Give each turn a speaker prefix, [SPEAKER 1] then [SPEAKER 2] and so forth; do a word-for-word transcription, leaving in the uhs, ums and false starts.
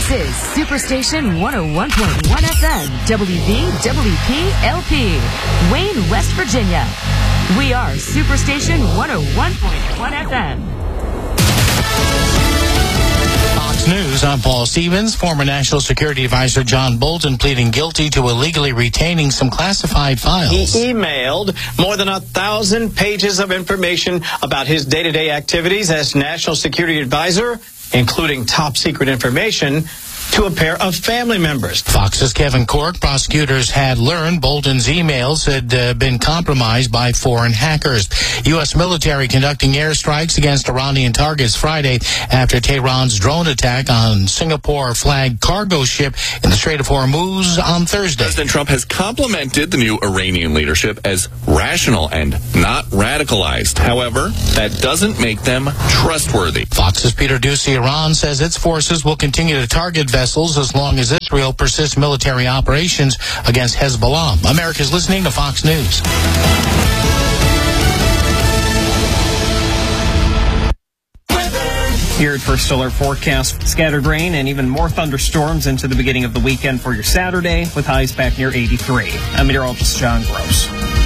[SPEAKER 1] This is Superstation one oh one point one F M, W V W P L P, Wayne, West Virginia. We are Superstation one oh one point one F M.
[SPEAKER 2] Fox News, I'm Paul Stevens. Former National Security Advisor John Bolton pleading guilty to illegally retaining some classified files.
[SPEAKER 3] He emailed more than a thousand pages of information about his day-to-day activities as National Security Advisor, including top secret information, to a pair of family members.
[SPEAKER 2] Fox's Kevin Corke, prosecutors had learned Bolton's emails had uh, been compromised by foreign hackers. U S military conducting airstrikes against Iranian targets Friday after Tehran's drone attack on Singapore-flagged cargo ship in the Strait of Hormuz on Thursday.
[SPEAKER 4] President Trump has complimented the new Iranian leadership as rational and not radicalized. However, that doesn't make them trustworthy.
[SPEAKER 2] Fox's Peter Doocy. Iran says its forces will continue to target vessels as long as Israel persists military operations against Hezbollah. America's listening to Fox News.
[SPEAKER 5] Here at First Alert Forecast, scattered rain and even more thunderstorms into the beginning of the weekend for your Saturday, with highs back near eighty-three. I'm meteorologist John Gross.